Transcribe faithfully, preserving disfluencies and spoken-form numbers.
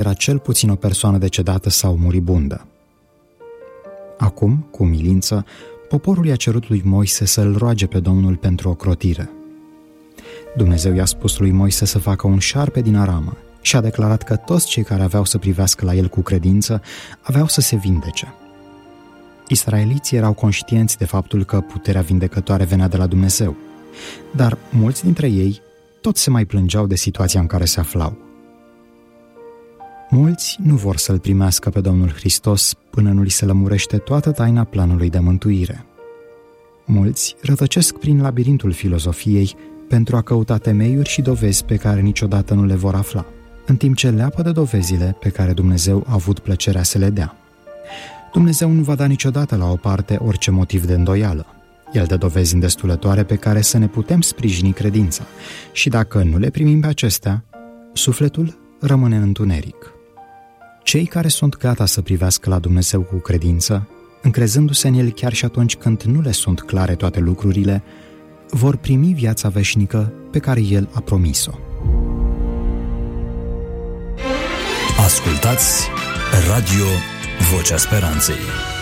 era cel puțin o persoană decedată sau muribundă. Acum, cu umilință, poporul i-a cerut lui Moise să-l roage pe Domnul pentru ocrotire. Dumnezeu i-a spus lui Moise să facă un șarpe din aramă și a declarat că toți cei care aveau să privească la el cu credință aveau să se vindece. Israeliții erau conștienți de faptul că puterea vindecătoare venea de la Dumnezeu, dar mulți dintre ei tot se mai plângeau de situația în care se aflau. Mulți nu vor să-L primească pe Domnul Hristos până nu li se lămurește toată taina planului de mântuire. Mulți rătăcesc prin labirintul filozofiei pentru a căuta temeiuri și dovezi pe care niciodată nu le vor afla, în timp ce leapă de dovezile pe care Dumnezeu a avut plăcerea să le dea. Dumnezeu nu va da niciodată la o parte orice motiv de îndoială. El dă dovezi îndestulătoare pe care să ne putem sprijini credința și dacă nu le primim pe acestea, sufletul rămâne în întuneric. Cei care sunt gata să privească la Dumnezeu cu credință, încrezându-se în El chiar și atunci când nu le sunt clare toate lucrurile, vor primi viața veșnică pe care El a promis-o. Ascultați Radio Vocea Speranței.